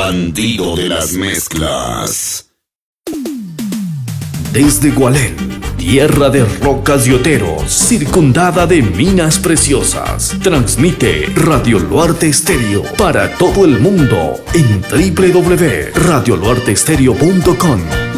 bandido de las mezclas. Desde Gualén, tierra de rocas y oteros, circundada de minas preciosas, transmite Radio Luarte Estéreo para todo el mundo en www.radioluarteestereo.com.